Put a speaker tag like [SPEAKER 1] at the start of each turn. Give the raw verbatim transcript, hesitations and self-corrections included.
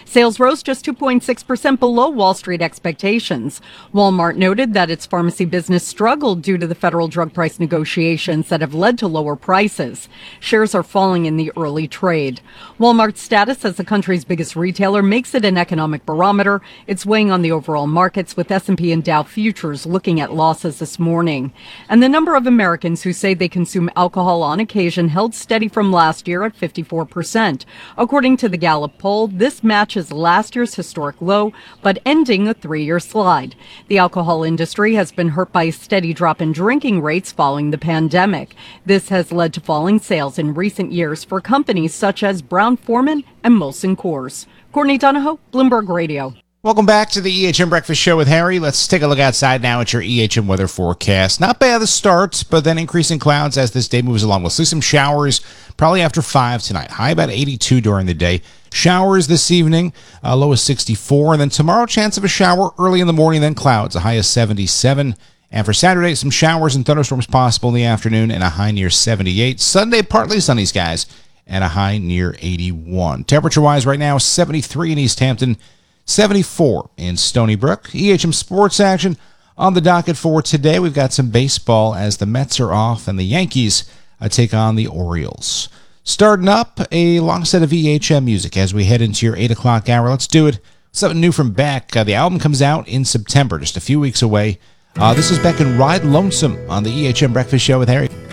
[SPEAKER 1] Sales rose just two point six percent below Wall Street expectations. Walmart noted that its pharmacy business struggled due to the federal drug price negotiations that have led to lower prices. Shares are falling in the early trade. Walmart's status as the country's biggest retailer makes it an economic barometer. It's weighing on the overall markets, with S and P and Dow futures looking at losses this morning. And the number of Americans who say they consume alcohol on occasion held steady from last year at fifty-four percent. According to the Gallup poll, this matches last year's historic low, but ending a three-year slide. The alcohol industry has been hurt by a steady drop in drinking rates following the pandemic. This has led to falling sales in recent years for companies such as Brown-Forman and Molson Coors. Courtney Donahoe, Bloomberg Radio.
[SPEAKER 2] Welcome back to the E H M Breakfast Show with Harry. Let's take a look outside now at your E H M weather forecast. Not bad at the start, but then increasing clouds as this day moves along. We'll see some showers probably after five tonight. High about eighty-two during the day. Showers this evening, uh, low is sixty-four. And then tomorrow, chance of a shower early in the morning, then clouds, a high of seventy-seven. And for Saturday, some showers and thunderstorms possible in the afternoon and a high near seventy-eight. Sunday, partly sunny skies and a high near eighty-one. Temperature-wise right now, seventy-three in East Hampton, seventy-four in Stony Brook. E H M sports action on the docket for today. We've got some baseball as the Mets are off and the Yankees uh, take on the Orioles. Starting up, a long set of E H M music as we head into your eight o'clock hour. Let's do it. Something new from Beck. Uh, the album comes out in September, just a few weeks away. Uh, this is Beck and Ride Lonesome on the E H M Breakfast Show with Harry.